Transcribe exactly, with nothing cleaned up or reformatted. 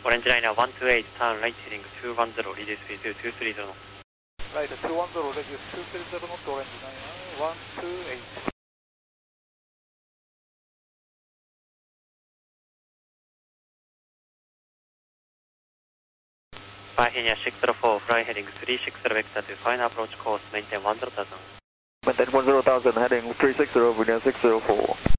Orange liner one two eight, turn right heading two one zero, reduce speed to two three zero. Right, two one zero, reduce two three zero knot, orange liner one two eight. Fly Henia six zero four, fly heading three six zero vector to final approach course, maintain one zero thousand. Maintain one zero thousand, heading three six zero, Virginia six zero four.